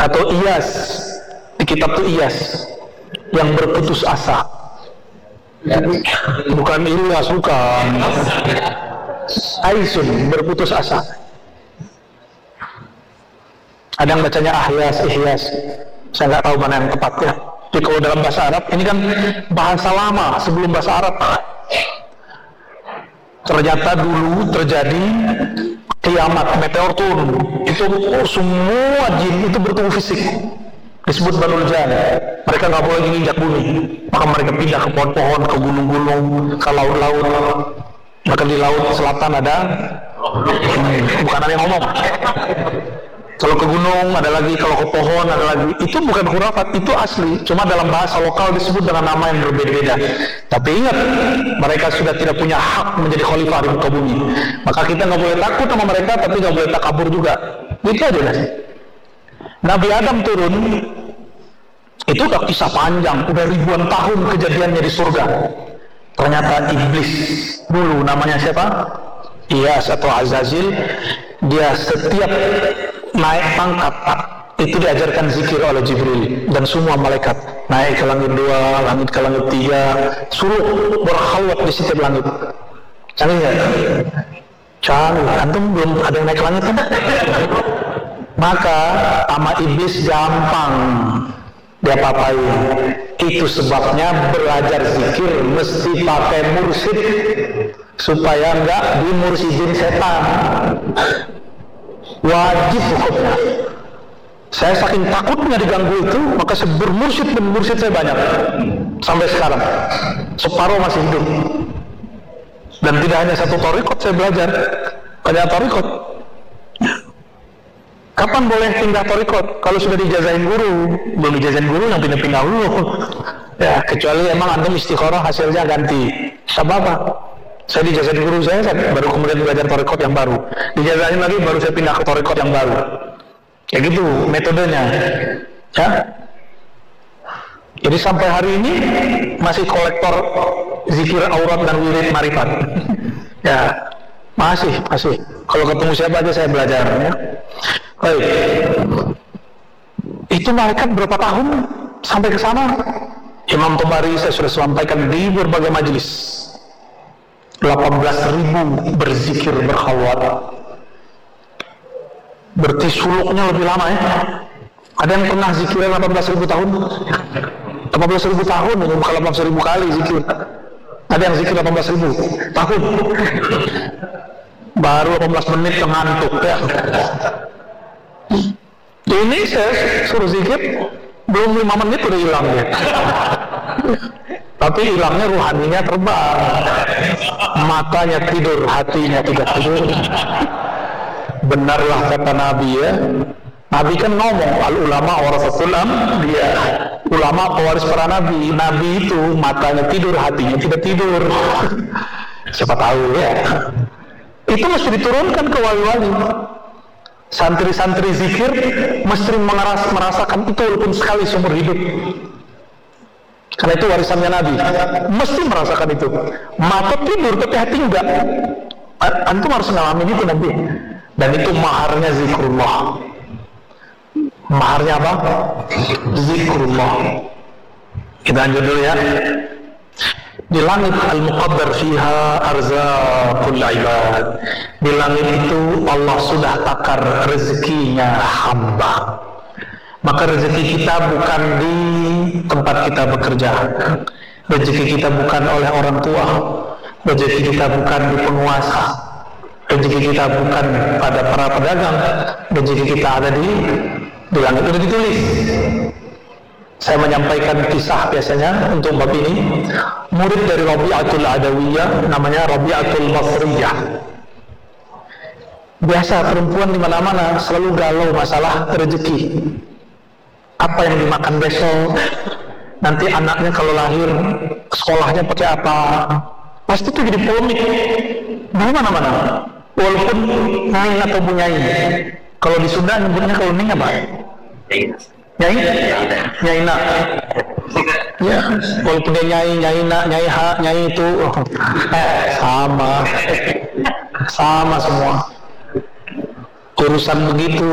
atau Iyas, di kitab itu Iyas yang berputus asa, bukan Ilyas, bukan. Aisun, berputus asa. Ada yang bacanya Ahyas, Ihyas, saya nggak tahu mana yang tepatnya. Tapi kalau dalam bahasa Arab, ini kan bahasa lama sebelum bahasa Arab. Ternyata dulu terjadi kiamat, meteor turun, itu semua jin itu bertumbuh fisik, disebut Banul Jan. Mereka nggak boleh menginjak bumi, maka mereka pindah ke pohon-pohon, ke gunung-gunung, ke laut-laut. Maka di laut selatan ada, bukan ada yang ngomong. Kalau ke gunung ada lagi, kalau ke pohon ada lagi. Itu bukan khurafat, itu asli. Cuma dalam bahasa lokal disebut dengan nama yang berbeda-beda. Tapi ingat, mereka sudah tidak punya hak menjadi khalifah di muka bumi. Maka kita nggak boleh takut sama mereka, tapi nggak boleh takabur juga. Itu aja lah. Nabi Adam turun, itu udah kisah panjang, udah ribuan tahun kejadiannya di surga. Ternyata iblis dulu, namanya siapa? Iyas atau Azazil. Dia setiap naik pangkat itu diajarkan zikir oleh Jibril dan semua malaikat. Naik ke langit 2, langit ke langit 3, suruh berkhalwat di setiap langit. Canggih ya? Canggih. Antum belum ada yang naik ke langit kan? Maka sama iblis gampang dia papain. Itu sebabnya belajar zikir mesti pakai mursyid supaya enggak dimursyidin setan. Wajib hukumnya. Saya saking takutnya diganggu itu, maka saya bermursyid dan mursyid saya banyak sampai sekarang. Separuh masih hidup. Dan tidak hanya satu thariqat saya belajar, banyak thariqat. Kapan boleh pindah thariqat? Kalau sudah dijazain guru. Belum dijazain guru yang pindah-pindah dulu. Ya, kecuali emang antum istikharah hasilnya ganti. Apa? Saya dijazain guru saya baru kemudian belajar thariqat yang baru. Dijazain lagi baru saya pindah ke thariqat yang baru. Kayak gitu metodenya. Ya. Jadi sampai hari ini masih kolektor zikir aurat dan wirid marifat. Ya, masih. Kalau ketemu siapa aja saya belajar ya. Baik. Itu malaikat berapa tahun sampai ke sana? Imam Tabari saya sudah sampaikan di berbagai majelis. 18.000 berzikir berkhalwat. Berarti suluknya lebih lama ya. Ada yang pernah zikirnya 18.000 tahun? 18.000 tahun, bukan 18.000 kali zikir. Ada yang zikir 18.000 tahun. Baru 18 menit ngantuk ya. Ini saya suruh zikir belum 5 menit udah hilang ya. Tapi hilangnya ruhaninya terbang, matanya tidur, hatinya tidak tidur. Benarlah kata Nabi ya. Nabi kan ngomong al ulama warasatul anbiya. Ulama pewaris para nabi. Nabi itu matanya tidur, hatinya tidak tidur. Siapa tahu ya. Itu mesti diturunkan ke wali-wali. Santri-santri zikir mesti merasakan itu walaupun sekali seumur hidup. Karena itu warisannya Nabi. Mesti merasakan itu. Mata tidur tapi hati enggak. Antum harus ngalamin itu nanti. Dan itu maharnya zikrullah. Maharnya apa? Zikrullah. Kita lanjut dulu ya. Di langit al-muqaddar fiha arzaqul ibad. Di langit itu Allah sudah takar rezekinya hamba. Maka rezeki kita bukan di tempat kita bekerja. Rezeki kita bukan oleh orang tua. Rezeki kita bukan di penguasa. Rezeki kita bukan pada para pedagang. Rezeki kita ada di langit. Sudah ditulis. Saya menyampaikan kisah biasanya untuk bab ini. Murid dari Rabi'atul Adawiyah namanya Rabi'atul Basriyah. Biasa perempuan di mana-mana selalu galau masalah rezeki. Apa yang dimakan besok? Nanti anaknya kalau lahir sekolahnya pakai apa? Pasti itu jadi polemik di mana-mana. Walaupun Ning atau Bunyai. Kalau di Sunda nyebutnya kalau Ning apa? Nyai? Nyaina. Ya, walaupun dia Nyai, Nyaina, Nyaiha, Nyai itu sama semua. Urusan begitu